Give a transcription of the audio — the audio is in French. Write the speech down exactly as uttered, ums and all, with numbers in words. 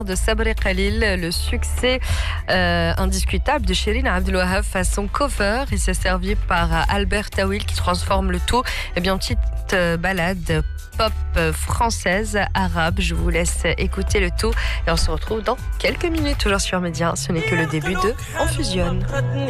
de Sabri Khalil, le succès euh, indiscutable de Shirin Abdel-Wahab façon cover, et c'est servi par Albert Tawil qui transforme le tout eh bien, en petite euh, balade pop française, arabe. Je vous laisse écouter le tout et on se retrouve dans quelques minutes toujours sur Média. Ce n'est que le début de On Fusionne.